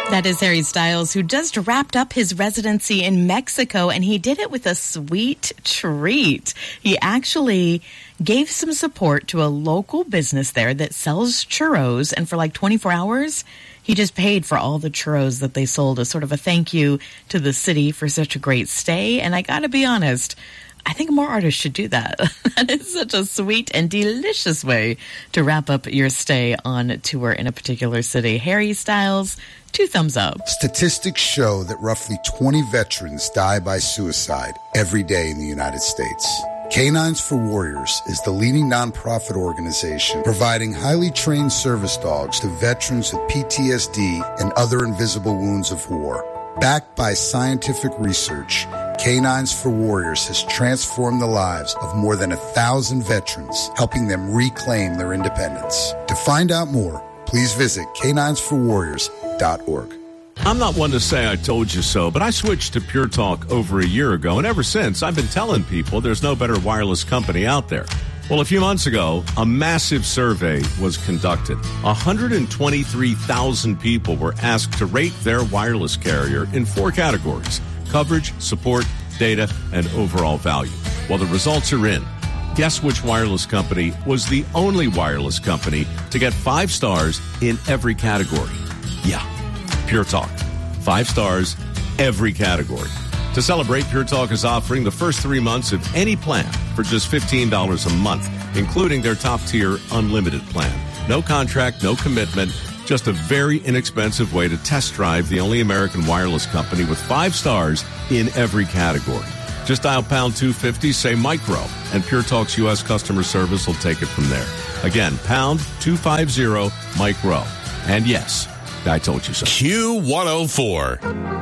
That is Harry Styles, who just wrapped up his residency in Mexico, and he did it with a sweet treat. He actually gave some support to a local business there that sells churros, and for like 24 hours, he just paid for all the churros that they sold as sort of a thank you to the city for such a great stay. And I gotta be honest, I think more artists should do that. That is such a sweet and delicious way to wrap up your stay on tour in a particular city. Harry Styles, 2 thumbs up. Statistics show that roughly 20 veterans die by suicide every day in the United States. Canines for Warriors is the leading nonprofit organization providing highly trained service dogs to veterans with PTSD and other invisible wounds of war. Backed by scientific research, Canines for Warriors has transformed the lives of more than 1,000 veterans, helping them reclaim their independence. To find out more, please visit caninesforwarriors.org. I'm not one to say I told you so, but I switched to Pure Talk over a year ago, and ever since, I've been telling people there's no better wireless company out there. Well, a few months ago, a massive survey was conducted. 123,000 people were asked to rate their wireless carrier in 4 categories: coverage, support, data, and overall value. Well, the results are in. Guess which wireless company was the only wireless company to get 5 stars in every category? Yeah, Pure Talk. 5 stars, every category. To celebrate, Pure Talk is offering the first 3 months of any plan for just $15 a month, including their top-tier unlimited plan. No contract, no commitment, just a very inexpensive way to test drive the only American wireless company with 5 stars in every category. Just dial pound 250, say micro, and Pure Talk's U.S. customer service will take it from there. Again, pound 250 micro. And yes, I told you so. Q104.